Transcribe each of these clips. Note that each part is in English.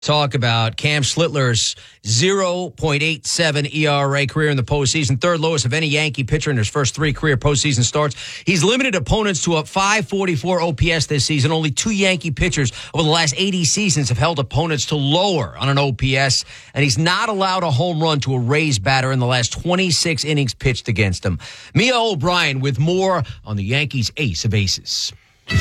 Talk about Cam Schlittler's 0.87 ERA career in the postseason, third lowest of any Yankee pitcher in his first 3 career postseason starts. He's limited opponents to a .544 OPS this season. Only 2 Yankee pitchers over the last 80 seasons have held opponents to lower on an OPS, and he's not allowed a home run to a Rays batter in the last 26 innings pitched against him. Mia O'Brien with more on the Yankees' ace of aces.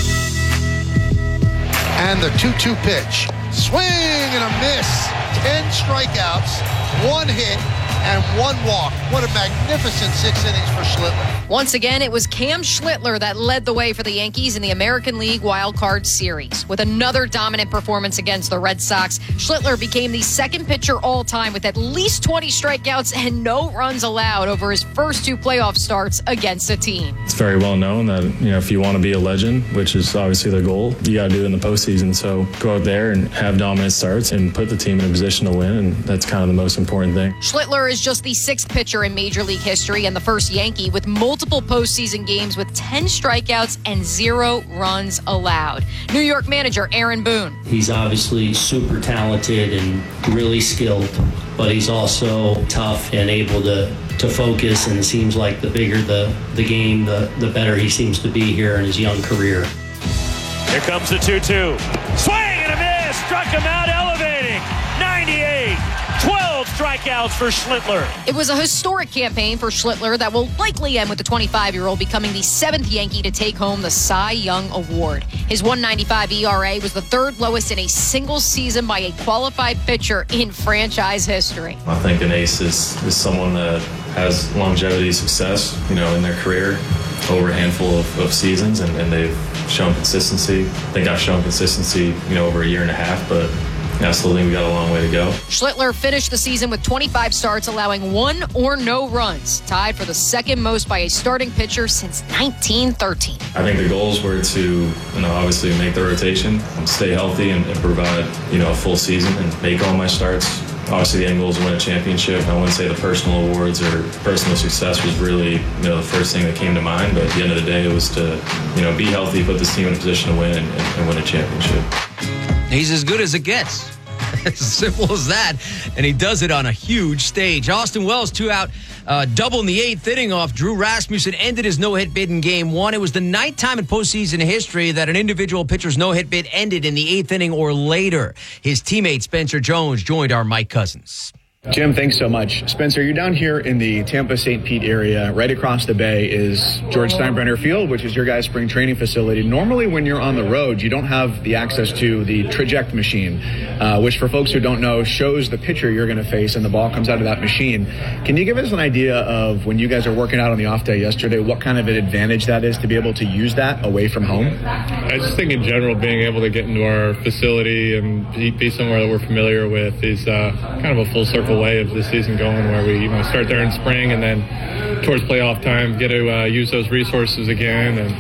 And the 2-2 pitch. Swing and a miss. 10 strikeouts, 1 hit, and 1 walk. What a magnificent 6 innings for Schlittler. Once again, it was Cam Schlittler that led the way for the Yankees in the American League Wild Card Series. With another dominant performance against the Red Sox, Schlittler became the second pitcher all-time with at least 20 strikeouts and no runs allowed over his first 2 playoff starts against a team. It's very well known that, if you want to be a legend, which is obviously the goal, you got to do it in the postseason. So go out there and have dominant starts and put the team in a position to win, and that's kind of the most important thing. Schlittler is just the 6th pitcher in Major League history and the first Yankee with multiple postseason games with 10 strikeouts and 0 runs allowed. New York manager Aaron Boone. He's obviously super talented and really skilled, but he's also tough and able to focus, and it seems like the bigger the game, the better he seems to be here in his young career. Here comes the 2-2. Swing and a miss. Struck him out, elevating. 98. 12 strikeouts for Schlittler. It was a historic campaign for Schlittler that will likely end with the 25-year-old becoming the 7th Yankee to take home the Cy Young Award. His 1.95 ERA was the 3rd lowest in a single season by a qualified pitcher in franchise history. I think an ace is someone that has longevity success, in their career over a handful of seasons, and they've shown consistency. I think I've shown consistency, over a year and a half, but I still think we got a long way to go. Schlittler finished the season with 25 starts, allowing 1 or no runs, tied for the 2nd most by a starting pitcher since 1913. I think the goals were to, obviously make the rotation, stay healthy, and provide, a full season and make all my starts. Obviously, the end goal is to win a championship. I wouldn't say the personal awards or personal success was really, the first thing that came to mind. But at the end of the day, it was to, be healthy, put this team in a position to win and win a championship. He's as good as it gets. As simple as that. And he does it on a huge stage. Austin Wells, 2 out, double in the 8th inning off Drew Rasmussen, ended his no-hit bid in Game 1. It was the 9th time in postseason history that an individual pitcher's no-hit bid ended in the 8th inning or later. His teammate Spencer Jones joined our Mike Cousins. Jim, thanks so much. Spencer, you're down here in the Tampa-St. Pete area. Right across the bay is George Steinbrenner Field, which is your guys' spring training facility. Normally, when you're on the road, you don't have the access to the Traject machine, which for folks who don't know, shows the pitcher you're going to face, and the ball comes out of that machine. Can you give us an idea of, when you guys are working out on the off day yesterday, what kind of an advantage that is to be able to use that away from home? I just think in general, being able to get into our facility and be somewhere that we're familiar with is kind of a full circle way of the season going, where we start there in spring and then towards playoff time get to use those resources again. And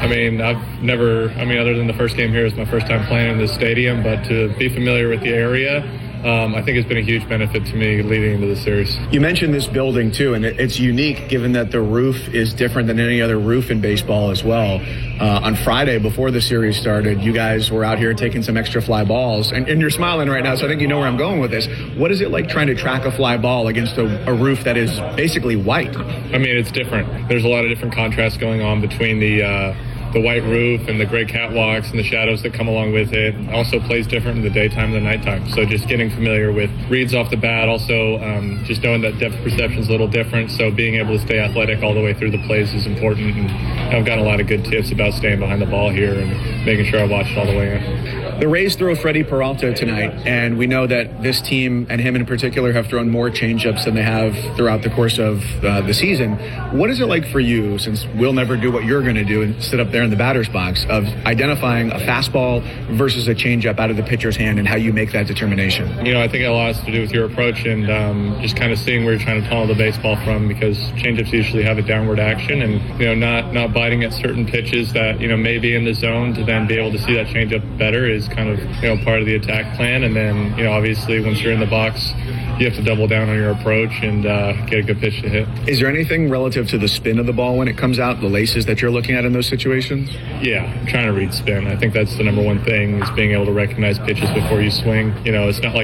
other than the first game here, is my first time playing in this stadium, but to be familiar with the area, I think it's been a huge benefit to me leading into the series. You mentioned this building too, and it's unique given that the roof is different than any other roof in baseball as well. On Friday, before the series started, you guys were out here taking some extra fly balls, and you're smiling right now, so I think you know where I'm going with this. What is it like trying to track a fly ball against a roof that is basically white? It's different. There's a lot of different contrasts going on between the white roof and the gray catwalks and the shadows that come along with it. Also plays different in the daytime and the nighttime. So just getting familiar with reads off the bat. Also, just knowing that depth perception is a little different. So being able to stay athletic all the way through the plays is important. And I've got a lot of good tips about staying behind the ball here and making sure I watch it all the way in. The Rays throw Freddie Peralta tonight, and we know that this team, and him in particular, have thrown more changeups than they have throughout the course of the season. What is it like for you, since we'll never do what you're going to do and sit up there in the batter's box, of identifying a fastball versus a changeup out of the pitcher's hand and how you make that determination? I think it a lot has to do with your approach and just kind of seeing where you're trying to tunnel the baseball from, because changeups usually have a downward action, and not biting at certain pitches that may be in the zone, to then be able to see that changeup better is is kind of, part of the attack plan. And then, obviously once you're in the box, you have to double down on your approach and get a good pitch to hit. Is there anything relative to the spin of the ball when it comes out, the laces that you're looking at in those situations? Yeah, trying to read spin. I think that's the number one thing, is being able to recognize pitches before you swing. It's not like